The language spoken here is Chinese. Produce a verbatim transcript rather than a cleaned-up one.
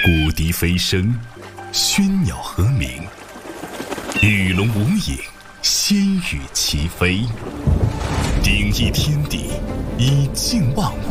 谷笛飞声，喧鸟和鸣，与龙无影，仙羽齐飞。顶一天地，以静万物。